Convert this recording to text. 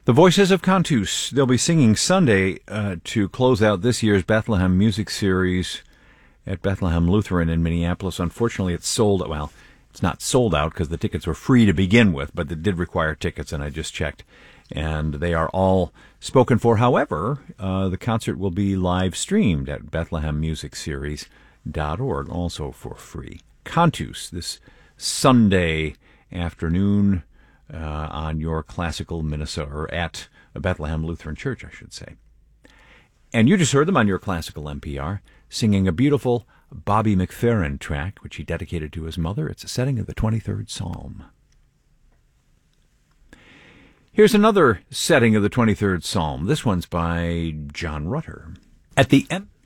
The Voices of Cantus. They'll be singing Sunday to close out this year's Bethlehem Music Series at Bethlehem Lutheran in Minneapolis. Unfortunately, it's sold. Well, it's not sold out because the tickets were free to begin with, but it did require tickets, and I just checked. And they are all spoken for. However, the concert will be live streamed at BethlehemMusicSeries.org, also for free. Cantus, this Sunday afternoon on your classical Minnesota, or at a Bethlehem Lutheran Church, I should say. And you just heard them on your classical NPR singing a beautiful Bobby McFerrin track, which he dedicated to his mother. It's a setting of the 23rd Psalm. Here's another setting of the 23rd Psalm. This one's by John Rutter. At the end.